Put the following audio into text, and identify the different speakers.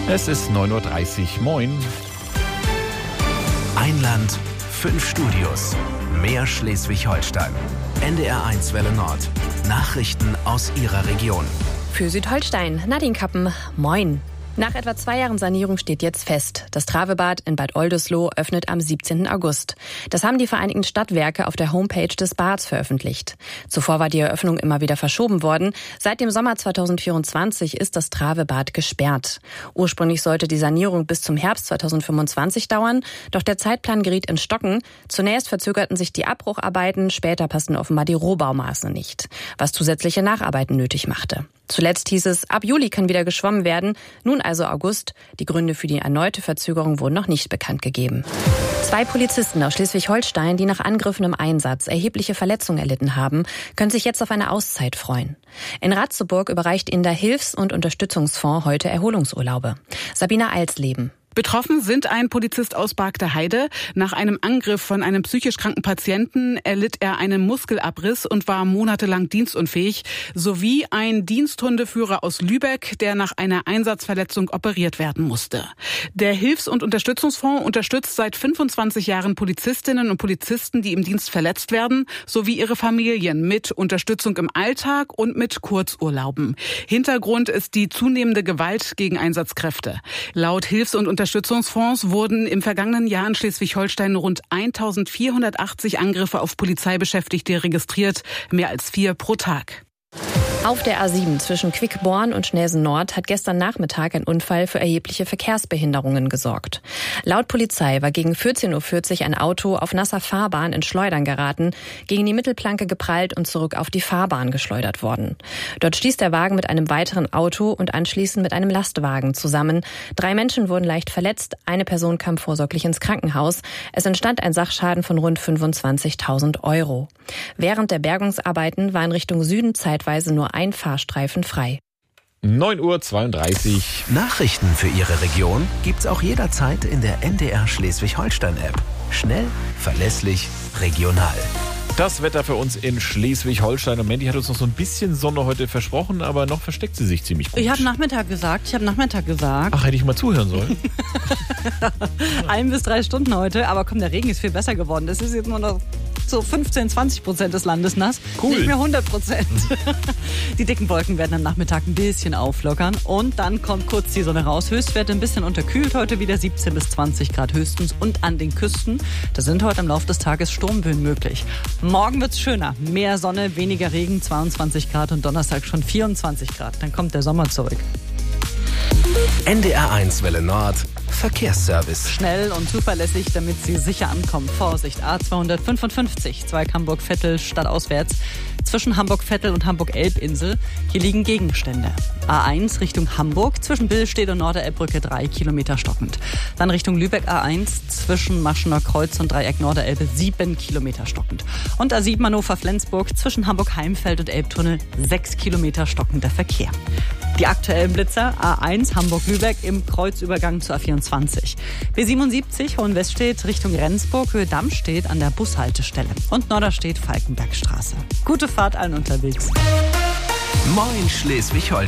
Speaker 1: Es ist 9:30 Uhr. Moin.
Speaker 2: Ein Land, 5 Studios. Mehr Schleswig-Holstein. NDR1 Welle Nord. Nachrichten aus Ihrer Region.
Speaker 3: Für Südholstein, Nadine Kappen, moin. Nach etwa 2 Jahren Sanierung steht jetzt fest, das Travebad in Bad Oldesloe öffnet am 17. August. Das haben die Vereinigten Stadtwerke auf der Homepage des Bads veröffentlicht. Zuvor war die Eröffnung immer wieder verschoben worden. Seit dem Sommer 2024 ist das Travebad gesperrt. Ursprünglich sollte die Sanierung bis zum Herbst 2025 dauern, doch der Zeitplan geriet ins Stocken. Zunächst verzögerten sich die Abbrucharbeiten, später passten offenbar die Rohbaumaße nicht, was zusätzliche Nacharbeiten nötig machte. Zuletzt hieß es, ab Juli kann wieder geschwommen werden, nun also August. Die Gründe für die erneute Verzögerung wurden noch nicht bekannt gegeben. 2 Polizisten aus Schleswig-Holstein, die nach Angriffen im Einsatz erhebliche Verletzungen erlitten haben, können sich jetzt auf eine Auszeit freuen. In Ratzeburg überreicht ihnen der Hilfs- und Unterstützungsfonds heute Erholungsurlaube. Sabina Eilsleben.
Speaker 4: Betroffen sind ein Polizist aus Bargteheide. Nach einem Angriff von einem psychisch kranken Patienten erlitt er einen Muskelabriss und war monatelang dienstunfähig, sowie ein Diensthundeführer aus Lübeck, der nach einer Einsatzverletzung operiert werden musste. Der Hilfs- und Unterstützungsfonds unterstützt seit 25 Jahren Polizistinnen und Polizisten, die im Dienst verletzt werden, sowie ihre Familien mit Unterstützung im Alltag und mit Kurzurlauben. Hintergrund ist die zunehmende Gewalt gegen Einsatzkräfte. Laut Hilfs- und Unterstützungsfonds wurden im vergangenen Jahr in Schleswig-Holstein rund 1480 Angriffe auf Polizeibeschäftigte registriert, mehr als 4 pro Tag.
Speaker 3: Auf der A7 zwischen Quickborn und Schnelsen Nord hat gestern Nachmittag ein Unfall für erhebliche Verkehrsbehinderungen gesorgt. Laut Polizei war gegen 14:40 Uhr ein Auto auf nasser Fahrbahn in Schleudern geraten, gegen die Mittelplanke geprallt und zurück auf die Fahrbahn geschleudert worden. Dort stieß der Wagen mit einem weiteren Auto und anschließend mit einem Lastwagen zusammen. 3 Menschen wurden leicht verletzt, eine Person kam vorsorglich ins Krankenhaus. Es entstand ein Sachschaden von rund 25.000 €. Während der Bergungsarbeiten war in Richtung Süden zeitweise nur ein Fahrstreifen frei.
Speaker 1: 9:32 Uhr.
Speaker 2: Nachrichten für Ihre Region gibt's auch jederzeit in der NDR Schleswig-Holstein-App. Schnell, verlässlich, regional.
Speaker 1: Das Wetter für uns in Schleswig-Holstein. Und Mandy hat uns noch so ein bisschen Sonne heute versprochen, aber noch versteckt sie sich ziemlich gut.
Speaker 5: Ich habe Nachmittag gesagt.
Speaker 1: Ach, hätte ich mal zuhören sollen.
Speaker 5: 1 bis 3 Stunden heute. Aber komm, der Regen ist viel besser geworden. Das ist jetzt nur noch so 15-20% des Landes nass.
Speaker 1: Cool.
Speaker 5: Nicht mehr 100%. Die dicken Wolken werden am Nachmittag ein bisschen auflockern. Und dann kommt kurz die Sonne raus. Höchstwerte ein bisschen unterkühlt. Heute wieder 17 bis 20 Grad höchstens. Und an den Küsten, da sind heute im Laufe des Tages Sturmböen möglich. Morgen wird's schöner. Mehr Sonne, weniger Regen, 22 Grad und Donnerstag schon 24 Grad. Dann kommt der Sommer zurück.
Speaker 2: NDR1 Welle Nord. Verkehrsservice.
Speaker 5: Schnell und zuverlässig, damit Sie sicher ankommen. Vorsicht, A255, Zweig Hamburg-Vettel stadtauswärts. Zwischen Hamburg-Vettel und Hamburg-Elbinsel. Hier liegen Gegenstände. A1 Richtung Hamburg, zwischen Billstedt und Norderelbbrücke 3 Kilometer stockend. Dann Richtung Lübeck A1, zwischen Maschener Kreuz und Dreieck Norderelbe 7 Kilometer stockend. Und A7 Hannover-Flensburg, zwischen Hamburg-Heimfeld und Elbtunnel 6 Kilometer stockender Verkehr. Die aktuellen Blitzer: A1 Hamburg-Lübeck im Kreuzübergang zur A24. B77 Hohenweststedt Richtung Rendsburg, Höhe Dammstedt an der Bushaltestelle. Und Norderstedt Falkenbergstraße. Gute Fahrt allen unterwegs.
Speaker 2: Moin Schleswig-Holstein.